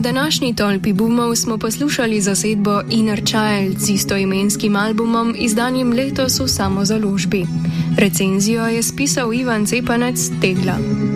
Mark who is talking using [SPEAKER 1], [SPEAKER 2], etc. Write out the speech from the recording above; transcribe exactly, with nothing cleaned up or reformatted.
[SPEAKER 1] današnji tolpi boomov smo poslušali zasedbo Inner Child z istoimenskim albumom, izdanim letos v samozaložbi. Recenzijo je spisal Ivan Cepanec Tegla.